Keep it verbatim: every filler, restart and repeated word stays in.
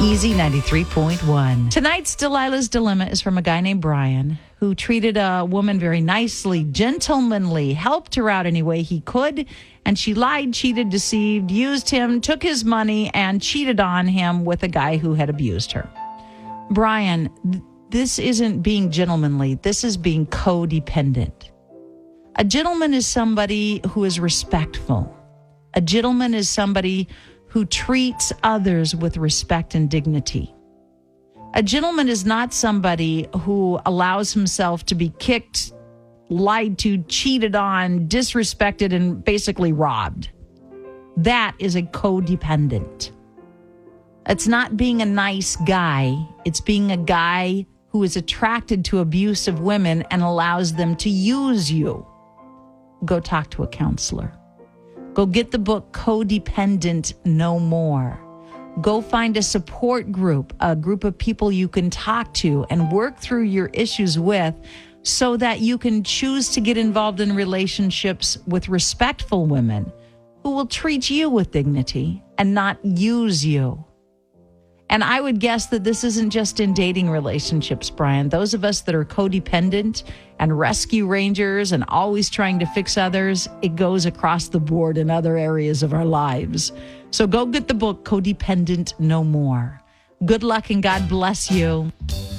Easy ninety-three point one. Tonight's Delilah's Dilemma is from a guy named Brian who treated a woman very nicely, gentlemanly, helped her out any way he could, and she lied, cheated, deceived, used him, took his money, and cheated on him with a guy who had abused her. Brian, th- this isn't being gentlemanly. This is being codependent. A gentleman is somebody who is respectful. A gentleman is somebody who treats others with respect and dignity. A gentleman is not somebody who allows himself to be kicked, lied to, cheated on, disrespected, and basically robbed. That is a codependent. It's not being a nice guy. It's being a guy who is attracted to abusive women and allows them to use you. Go talk to a counselor. Go get the book Codependent No More. Go find a support group, a group of people you can talk to and work through your issues with so that you can choose to get involved in relationships with respectful women who will treat you with dignity and not use you. And I would guess that this isn't just in dating relationships, Brian. Those of us that are codependent and rescue rangers and always trying to fix others, it goes across the board in other areas of our lives. So go get the book, Codependent No More. Good luck and God bless you.